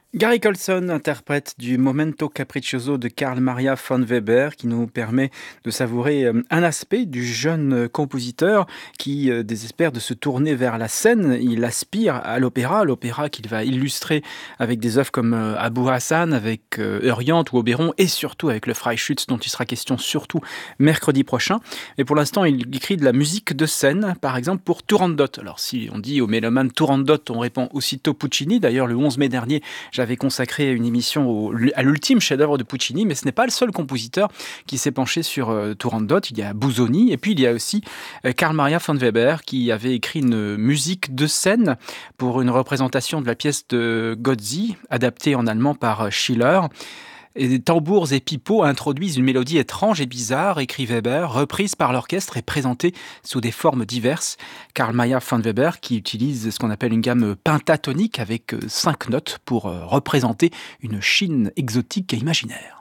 Gary Colson, interprète du Momento Capriccioso de Karl Maria von Weber, qui nous permet de savourer un aspect du jeune compositeur qui désespère de se tourner vers la scène. Il aspire à l'opéra qu'il va illustrer avec des œuvres comme Abu Hassan, avec Orient ou Oberon, et surtout avec le Freischütz, dont il sera question surtout mercredi prochain. Mais pour l'instant, il écrit de la musique de scène, par exemple pour Turandot. Alors si on dit au mélomane Turandot, on répond aussitôt Puccini. D'ailleurs, le 11 mai dernier, j'avais consacré une émission à l'ultime chef-d'œuvre de Puccini, mais ce n'est pas le seul compositeur qui s'est penché sur Turandot. Il y a Busoni, et puis il y a aussi Karl Maria von Weber, qui avait écrit une musique de scène pour une représentation de la pièce de Gozzi, adaptée en allemand par Schiller. Et des tambours et pipeaux introduisent une mélodie étrange et bizarre, écrit Weber, reprise par l'orchestre et présentée sous des formes diverses. Karl Maria von Weber qui utilise ce qu'on appelle une gamme pentatonique avec 5 notes pour représenter une Chine exotique et imaginaire.